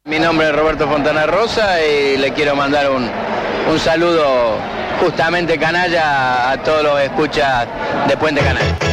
Mi nombre es Roberto Fontana Rosa y le quiero mandar un saludo justamente canalla a todos los escuchas de Puente Canal.